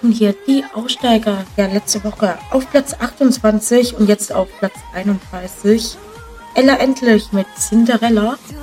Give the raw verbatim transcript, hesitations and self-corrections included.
hatten hier die Aussteiger ja letzte Woche auf Platz achtundzwanzig und jetzt auf Platz einunddreißig. Ella Endlich mit Cinderella.